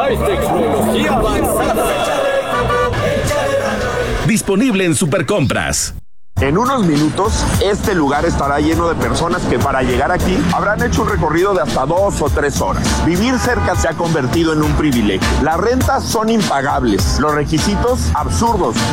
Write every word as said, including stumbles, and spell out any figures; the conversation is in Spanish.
Hay tecnología avanzada. Disponible en Supercompras. En unos minutos, este lugar estará lleno de personas que para llegar aquí habrán hecho un recorrido de hasta dos o tres horas. Vivir cerca se ha convertido en un privilegio. Las rentas son impagables, los requisitos absurdos.